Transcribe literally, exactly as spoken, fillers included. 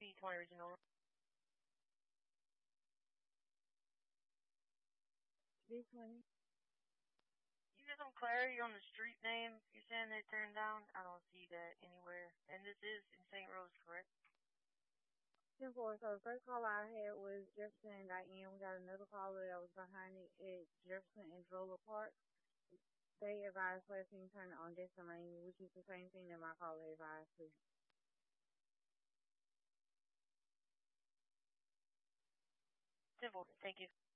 P twenty original. B twenty. You get some clarity on the street name you're saying they turned down? I don't see that anywhere. And this is in Saint Rose, correct? ten four. So the first call I had was Jefferson and Diane. We got another caller that was behind it at Jefferson and Drola Park. They advised last thing turn it on Jefferson Lane, which is the same thing that my caller advised to. Simple. Thank you.